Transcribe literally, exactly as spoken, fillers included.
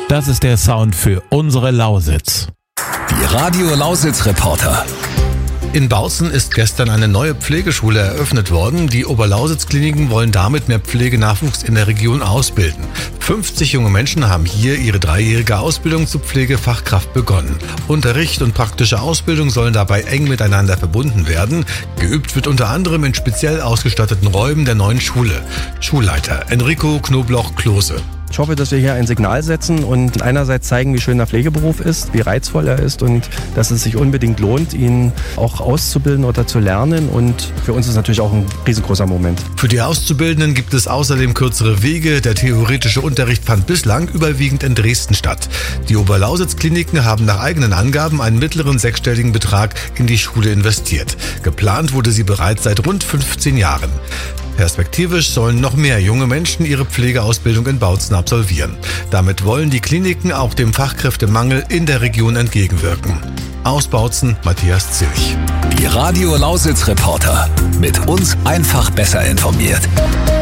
Das ist der Sound für unsere Lausitz. Die Radio Lausitz Reporter. In Bautzen ist gestern eine neue Pflegeschule eröffnet worden. Die Oberlausitz-Kliniken wollen damit mehr Pflegenachwuchs in der Region ausbilden. fünfzig junge Menschen haben hier ihre dreijährige Ausbildung zur Pflegefachkraft begonnen. Unterricht und praktische Ausbildung sollen dabei eng miteinander verbunden werden. Geübt wird unter anderem in speziell ausgestatteten Räumen der neuen Schule. Schulleiter Enrico Knobloch-Klose. Ich hoffe, dass wir hier ein Signal setzen und einerseits zeigen, wie schön der Pflegeberuf ist, wie reizvoll er ist und dass es sich unbedingt lohnt, ihn auch auszubilden oder zu lernen. Und für uns ist es natürlich auch ein riesengroßer Moment. Für die Auszubildenden gibt es außerdem kürzere Wege. Der theoretische Unterricht fand bislang überwiegend in Dresden statt. Die Oberlausitz-Kliniken haben nach eigenen Angaben einen mittleren sechsstelligen Betrag in die Schule investiert. Geplant wurde sie bereits seit rund fünfzehn Jahren. Perspektivisch sollen noch mehr junge Menschen ihre Pflegeausbildung in Bautzen absolvieren. Damit wollen die Kliniken auch dem Fachkräftemangel in der Region entgegenwirken. Aus Bautzen, Matthias Zilch. Die Radio Lausitz Reporter. Mit uns einfach besser informiert.